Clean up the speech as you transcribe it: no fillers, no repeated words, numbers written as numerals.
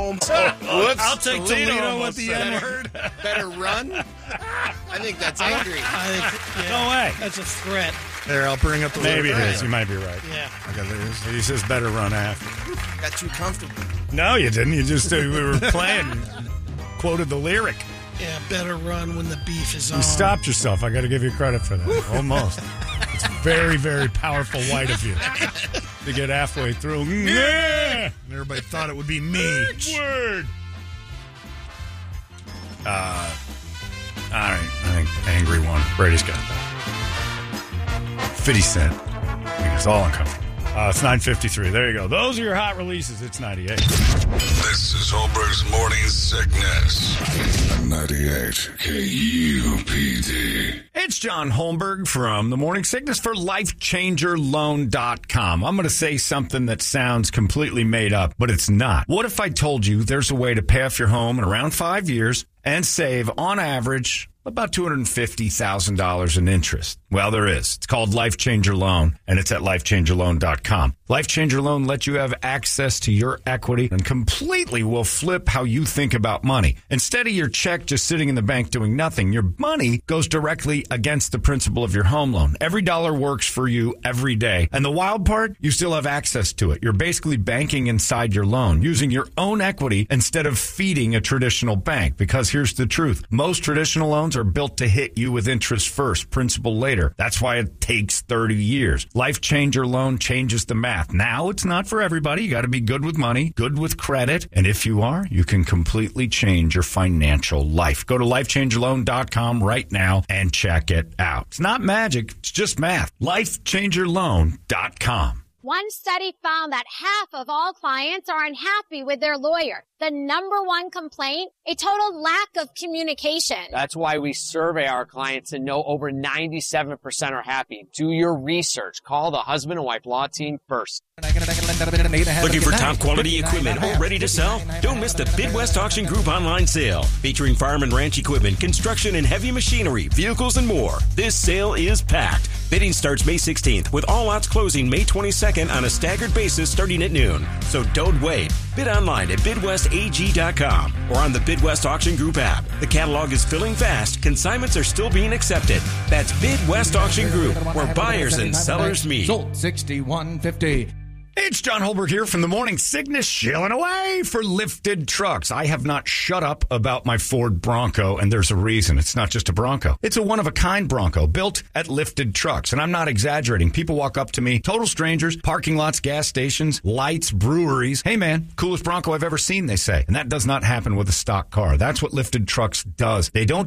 home. Whoops. I'll take Toledo with the said it. N-word. Better run? I think that's angry. No way. That's a threat. There, I'll bring up the Maybe it lyric. is. You might be right. Yeah. He says better run after. Got too comfortable. No, you didn't. You just we were playing. Quoted the lyric. Yeah, better run when the beef is on. You stopped yourself. I got to give you credit for that. Almost. It's very, very powerful white of you to get halfway through. Yeah. And everybody thought it would be me. Word. All right. I think angry one. Brady's got that. 50 Cent. I think it's all uncomfortable. It's 9:53. There you go. Those are your hot releases. It's 98. This is Holmberg's Morning Sickness. 98 KUPD. It's John Holmberg from The Morning Sickness for LifeChangerLoan.com. I'm going to say something that sounds completely made up, but it's not. What if I told you there's a way to pay off your home in around 5 years and save, on average, about $250,000 in interest? Well, there is. It's called Life Changer Loan, and it's at LifeChangerLoan.com. Life Changer Loan lets you have access to your equity and completely will flip how you think about money. Instead of your check just sitting in the bank doing nothing, your money goes directly against the principal of your home loan. Every dollar works for you every day. And the wild part, you still have access to it. You're basically banking inside your loan, using your own equity instead of feeding a traditional bank. Because here's the truth. Most traditional loans are built to hit you with interest first, principal later. That's why it takes 30 years. Life Changer Loan changes the math. Now, it's not for everybody. You got to be good with money, good with credit. And if you are, you can completely change your financial life. Go to LifeChangerLoan.com right now and check it out. It's not magic. It's just math. LifeChangerLoan.com. One study found that half of all clients are unhappy with their lawyer. The number one complaint, a total lack of communication. That's why we survey our clients and know over 97% are happy. Do your research. Call the husband and wife law team first. Looking for top quality equipment all ready to sell? Don't miss the Bidwest Auction Group online sale, featuring farm and ranch equipment, construction and heavy machinery, vehicles, and more. This sale is packed. Bidding starts May 16th, with all lots closing May 22nd on a staggered basis starting at noon. So don't wait. Bid online at BidwestAG.com or on the Bidwest Auction Group app. The catalog is filling fast. Consignments are still being accepted. That's Bidwest Auction Group, where buyers and sellers meet. Sold 6150. It's John Holberg here from The Morning Sickness, shilling away for Lifted Trucks. I have not shut up about my Ford Bronco, and there's a reason. It's not just a Bronco. It's a one-of-a-kind Bronco built at Lifted Trucks, and I'm not exaggerating. People walk up to me, total strangers, parking lots, gas stations, lights, breweries. Hey, man, coolest Bronco I've ever seen, they say. And that does not happen with a stock car. That's what Lifted Trucks does. They don't